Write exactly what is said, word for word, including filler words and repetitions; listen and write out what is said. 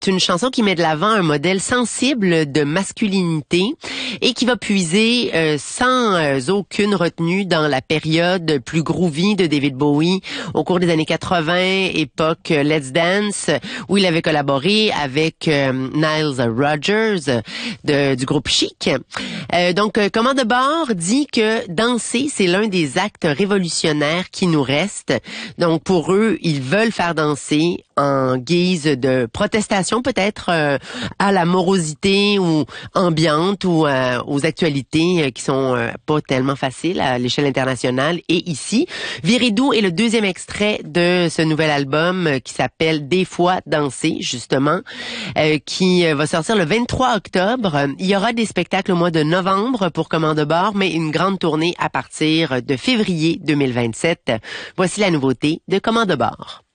une chanson qui met de l'avant un modèle sensible de masculinité et qui va puiser euh, sans euh, aucune retenue dans la période plus groovy de David Bowie au cours des années quatre-vingts, époque euh, Let's Dance, où il avait collaboré avec euh, Nile Rodgers de, du groupe Chic. Euh, donc, euh, Commande de bord dit que danser, c'est l'un des actes révolutionnaires qui nous restent. Donc, pour eux, ils veulent faire danser en guise de protestation peut-être euh, à la morosité ou ambiante ou euh, aux actualités euh, qui sont euh, pas tellement faciles à l'échelle internationale et ici. Viridou est le deuxième extrait de ce nouvel album euh, qui s'appelle Des fois danser justement, euh, qui euh, va sortir le vingt-trois octobre. Il y aura des spectacles au mois de novembre pour Commande de bord, mais une grande tournée à partir de février deux mille vingt-sept. Voici la nouveauté de Commande de bord.